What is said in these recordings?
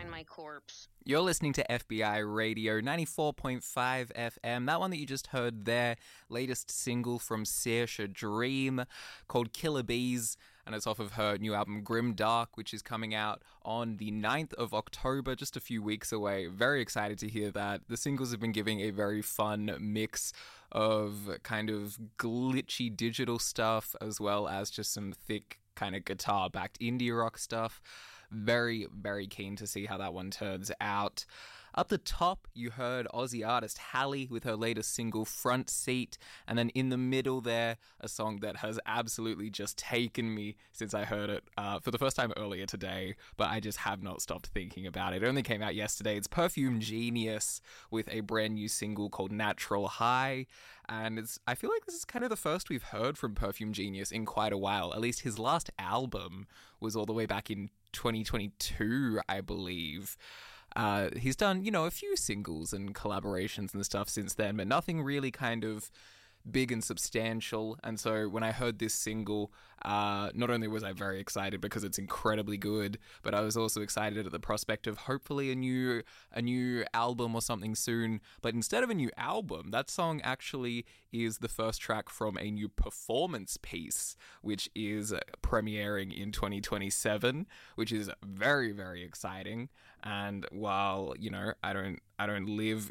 find my corpse. You're listening to FBI Radio 94.5 FM. That one that you just heard there, latest single from Saoirse Dream called Killer Bees, and it's off of her new album Grim Dark, which is coming out on the 9th of October, just a few weeks away. Very excited to hear that. The singles have been giving a very fun mix of kind of glitchy digital stuff as well as just some thick kind of guitar-backed indie rock stuff. Very, very keen to see how that one turns out. Up the top, you heard Aussie artist Hallie with her latest single, Front Seat. And then in the middle there, a song that has absolutely just taken me since I heard it for the first time earlier today, but I just have not stopped thinking about it. It only came out yesterday. It's Perfume Genius with a brand new single called Natural High. And I feel like this is kind of the first we've heard from Perfume Genius in quite a while. At least his last album was all the way back in 2022, I believe. He's done, a few singles and collaborations and stuff since then, but nothing really kind of big and substantial. And so when I heard this single, not only was I very excited because it's incredibly good, but I was also excited at the prospect of hopefully a new album or something soon. But instead of a new album, that song actually is the first track from a new performance piece, which is premiering in 2027, which is very, very exciting. And while, I don't live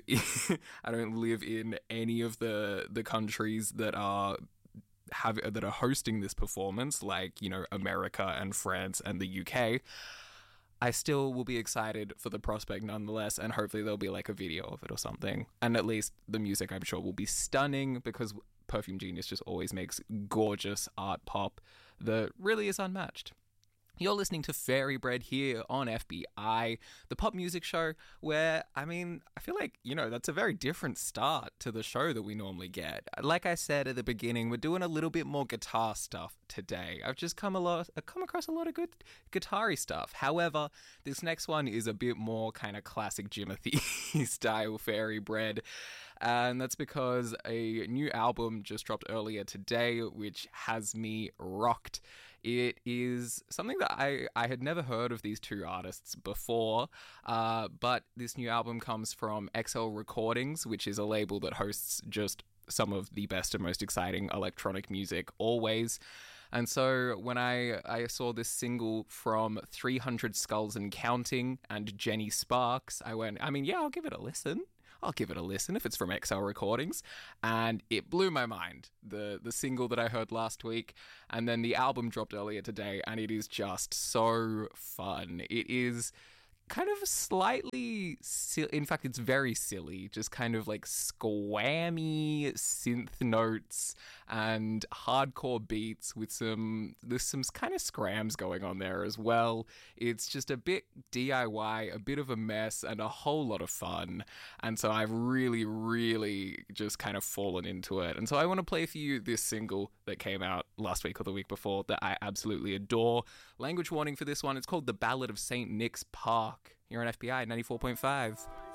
in any of the countries that are hosting this performance, like, America and France and the UK. I still will be excited for the prospect nonetheless, and hopefully there'll be like a video of it or something. And at least the music, I'm sure, will be stunning, because Perfume Genius just always makes gorgeous art pop that really is unmatched. You're listening to Fairy Bread here on FBI, the pop music show where, I feel like, that's a very different start to the show that we normally get. Like I said at the beginning, we're doing a little bit more guitar stuff today. I've just come across a lot of good guitar-y stuff. However, this next one is a bit more kind of classic Jimothy style Fairy Bread. And that's because a new album just dropped earlier today, which has me rocked. It is something that I had never heard of these two artists before, but this new album comes from XL Recordings, which is a label that hosts just some of the best and most exciting electronic music always. And so when I saw this single from 300 Skulls and Counting and Jenny Sparks, I went, I'll give it a listen. If it's from XL Recordings. And it blew my mind, the single that I heard last week. And then the album dropped earlier today, and it is just so fun. It is kind of slightly, in fact, it's very silly, just kind of like squammy synth notes and hardcore beats with there's some kind of scrams going on there as well. It's just a bit DIY, a bit of a mess, and a whole lot of fun. And so I've really, really just kind of fallen into it. And so I want to play for you this single that came out last week or the week before that I absolutely adore. Language warning for this one. It's called The Ballad of St. Nick's Park. Here on FBI 94.5.